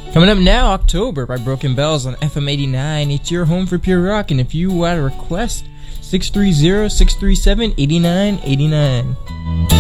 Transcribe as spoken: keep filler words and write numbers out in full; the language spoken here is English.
Coming up now, October by Broken Bells on F M eighty-nine. It's your home for pure rock, and if you want a request, six three zero, six three seven, eight nine eight nine.